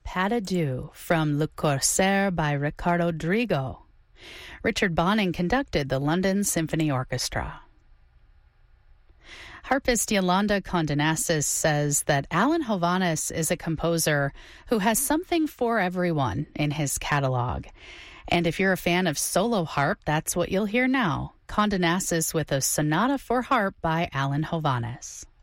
Pas de Deux from Le Corsaire by Ricardo Drigo. Richard Bonning conducted the London Symphony Orchestra. Harpist Yolanda Condonasis says that Alan Hovhaness is a composer who has something for everyone in his catalog. And if you're a fan of solo harp, that's what you'll hear now. Condonasis with a Sonata for Harp by Alan Hovhaness.